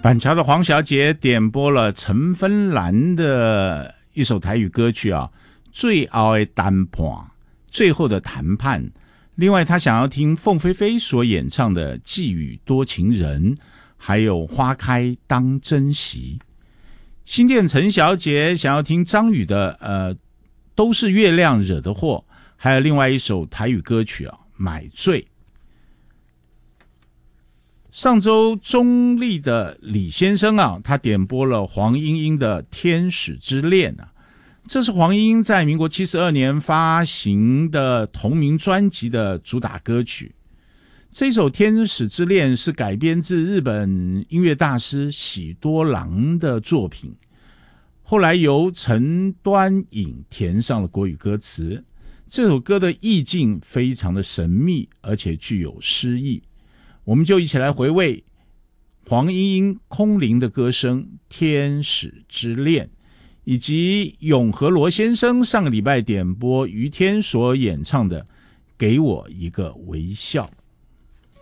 板桥的黄小姐点播了陈芬兰的一首台语歌曲啊，最后的谈判，最后的谈判。另外她想要听凤飞飞所演唱的寄语多情人，还有花开当珍惜。新店陈小姐想要听张宇的都是月亮惹的祸，还有另外一首台语歌曲啊，买醉。上周中立的李先生啊，他点播了黄莺莺的《天使之恋》啊，这是黄莺莺在民国72年发行的同名专辑的主打歌曲。这首《天使之恋》是改编自日本音乐大师喜多郎的作品，后来由陈端颖填上了国语歌词。这首歌的意境非常的神秘，而且具有诗意。我们就一起来回味黄莺莺空灵的歌声《天使之恋》，以及永和罗先生上个礼拜点播于天所演唱的《给我一个微笑》。